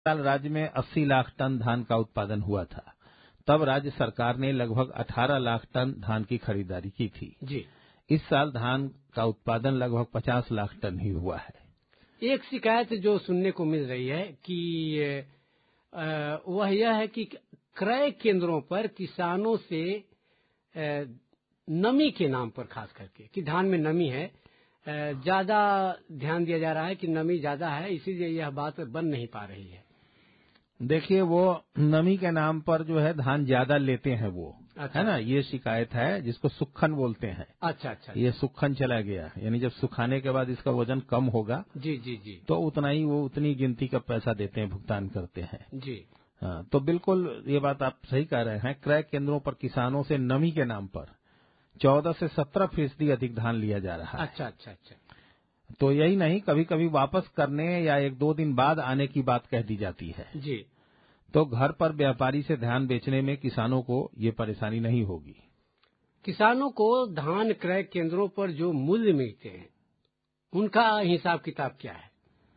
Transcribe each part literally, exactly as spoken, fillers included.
साल राज्य में अस्सी लाख टन धान का उत्पादन हुआ था। तब राज्य सरकार ने लगभग अठारह लाख टन धान की खरीदारी की थी। जी। इस साल धान का उत्पादन लगभग पचास लाख टन ही हुआ है। एक शिकायत जो सुनने को मिल रही है कि वह यह है कि क्रय केंद्रों पर किसानों से नमी के नाम पर खास करके कि धान में नमी है, ज्यादा ध्यान दिया जा रहा है कि नमी ज्यादा है, इसीलिए यह बात बन नहीं पा रही है। देखिए, वो नमी के नाम पर जो है धान ज्यादा लेते हैं वो, अच्छा, है ना, ये शिकायत है, जिसको सुक्खन बोलते हैं। अच्छा अच्छा, ये सुक्खन चला गया, यानी जब सुखाने के बाद इसका वजन कम होगा जी जी जी, तो उतना ही वो उतनी गिनती का पैसा देते हैं, भुगतान करते हैं जी। हाँ, तो बिल्कुल ये बात आप सही कह रहे हैं। क्रय केंद्रों पर किसानों से नमी के नाम पर चौदह से सत्रह फीसदी अधिक धान लिया जा रहा है। अच्छा अच्छा अच्छा। तो यही नहीं, कभी कभी वापस करने या एक दो दिन बाद आने की बात कह दी जाती है जी। तो घर पर व्यापारी से धान बेचने में किसानों को ये परेशानी नहीं होगी। किसानों को धान क्रय केंद्रों पर जो मूल्य मिलते हैं उनका हिसाब किताब क्या है?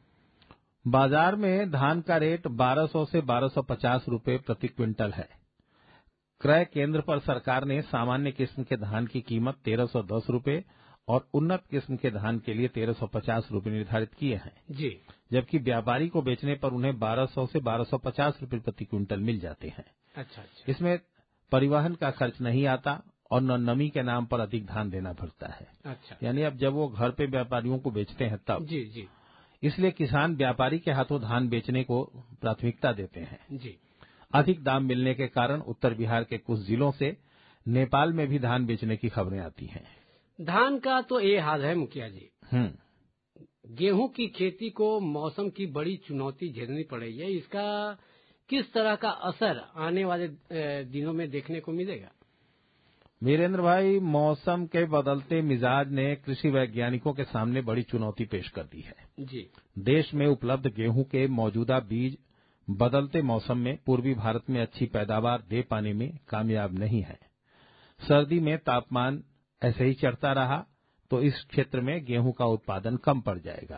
बाजार में धान का रेट बारह सौ से बारह सौ पचास रुपए प्रति क्विंटल है। क्रय केंद्र पर सरकार ने सामान्य किस्म के धान की कीमत तेरह सौ दस रुपए और उन्नत किस्म के धान के लिए तेरह सौ पचास रुपए निर्धारित किए हैं जी, जबकि व्यापारी को बेचने पर उन्हें बारह सौ से बारह सौ पचास रुपए प्रति क्विंटल मिल जाते हैं। अच्छा अच्छा। इसमें परिवहन का खर्च नहीं आता और न नमी के नाम पर अधिक धान देना पड़ता है। अच्छा, यानी अब जब वो घर पे व्यापारियों को बेचते हैं तब जी जी, इसलिए किसान व्यापारी के हाथों धान बेचने को प्राथमिकता देते हैं। जी। अधिक दाम मिलने के कारण उत्तर बिहार के कुछ जिलों से नेपाल में भी धान बेचने की खबरें आती हैं। धान का तो ये हाल है मुखिया जी। हम्म गेहूं की खेती को मौसम की बड़ी चुनौती झेलनी पड़ रही है। इसका किस तरह का असर आने वाले दिनों में देखने को मिलेगा? वीरेंद्र भाई, मौसम के बदलते मिजाज ने कृषि वैज्ञानिकों के सामने बड़ी चुनौती पेश कर दी है। जी। देश में उपलब्ध गेहूं के मौजूदा बीज बदलते मौसम में पूर्वी भारत में अच्छी पैदावार दे पाने में कामयाब नहीं है। सर्दी में तापमान ऐसे ही चढ़ता रहा तो इस क्षेत्र में गेहूं का उत्पादन कम पड़ जाएगा।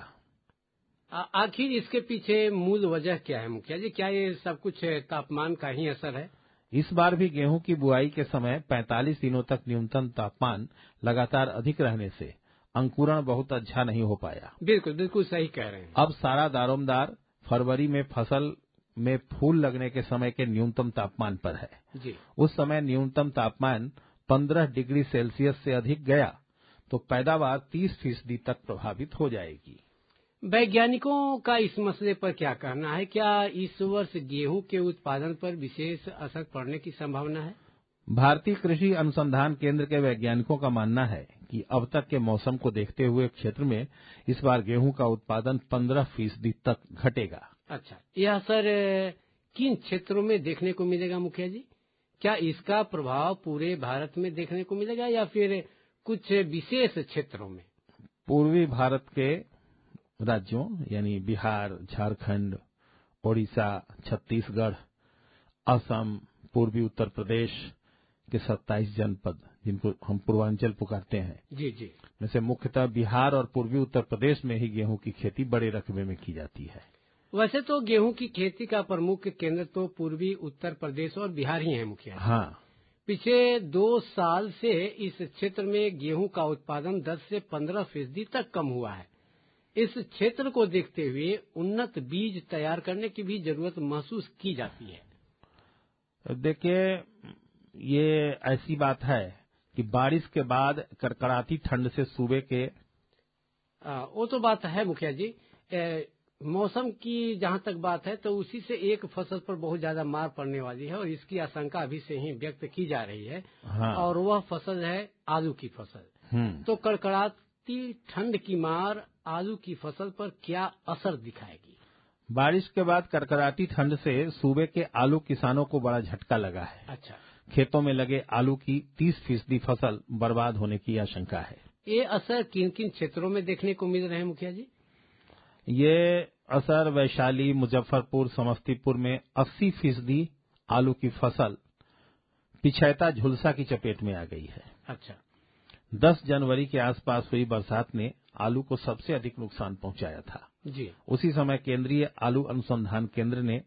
आखिर इसके पीछे मूल वजह क्या है मुखिया जी? क्या ये सब कुछ तापमान का ही असर है? इस बार भी गेहूं की बुआई के समय पैंतालीस दिनों तक न्यूनतम तापमान लगातार अधिक रहने से अंकुरण बहुत अच्छा नहीं हो पाया। बिल्कुल बिल्कुल सही कह रहे हैं। अब सारा दारोमदार फरवरी में फसल में फूल लगने के समय के न्यूनतम तापमान पर है। जी। उस समय न्यूनतम तापमान पंद्रह डिग्री सेल्सियस से अधिक गया तो पैदावार तीस फीसदी तक प्रभावित हो जाएगी। वैज्ञानिकों का इस मसले पर क्या कहना है? क्या इस वर्ष गेहूं के उत्पादन पर विशेष असर पड़ने की संभावना है? भारतीय कृषि अनुसंधान केंद्र के वैज्ञानिकों का मानना है कि अब तक के मौसम को देखते हुए क्षेत्र में इस बार गेहूं का उत्पादन पंद्रह फीसदी तक घटेगा। अच्छा, यह असर किन क्षेत्रों में देखने को मिलेगा मुखिया जी? क्या इसका प्रभाव पूरे भारत में देखने को मिलेगा या फिर कुछ विशेष क्षेत्रों में? पूर्वी भारत के राज्यों यानी बिहार, झारखंड, ओडिशा, छत्तीसगढ़, असम, पूर्वी उत्तर प्रदेश के सत्ताईस जनपद जिनको हम पूर्वांचल पुकारते हैं, जी जी, में से मुख्यतः बिहार और पूर्वी उत्तर प्रदेश में ही गेहूं की खेती बड़े रकबे में की जाती है। वैसे तो गेहूं की खेती का प्रमुख केंद्र तो पूर्वी उत्तर प्रदेश और बिहार ही है मुखिया। हाँ, पिछले दो साल से इस क्षेत्र में गेहूं का उत्पादन दस से पंद्रह फीसदी तक कम हुआ है। इस क्षेत्र को देखते हुए उन्नत बीज तैयार करने की भी जरूरत महसूस की जाती है। देखिए, ये ऐसी बात है कि बारिश के बाद कड़कड़ाती ठंड से सूबे के आ, वो तो बात है मुखिया जी। ए, मौसम की जहां तक बात है तो उसी से एक फसल पर बहुत ज्यादा मार पड़ने वाली है और इसकी आशंका अभी से ही व्यक्त की जा रही है। हाँ। और वह फसल है आलू की फसल। तो कड़कड़ाती ठंड की मार आलू की फसल पर क्या असर दिखाएगी? बारिश के बाद कड़कड़ाती ठंड से सूबे के आलू किसानों को बड़ा झटका लगा है। अच्छा, खेतों में लगे आलू की तीस फीसदी फसल बर्बाद होने की आशंका है। ये असर किन किन क्षेत्रों में देखने को मिल रहे हैं मुखिया जी? ये असर वैशाली, मुजफ्फरपुर, समस्तीपुर में अस्सी फीसदी आलू की फसल पिछैता झुलसा की चपेट में आ गई है। अच्छा, दस जनवरी के आसपास हुई बरसात ने आलू को सबसे अधिक नुकसान पहुंचाया था। जी। उसी समय केंद्रीय आलू अनुसंधान केंद्र ने